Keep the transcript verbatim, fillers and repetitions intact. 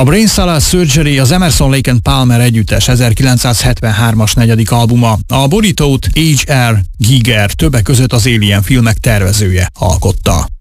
A Brain Salad Surgery az Emerson, Lake and Palmer együttes ezerkilencszázhetvenhármas negyedik albuma. A borítót H R. Giger, többek között az Alien filmek tervezője alkotta.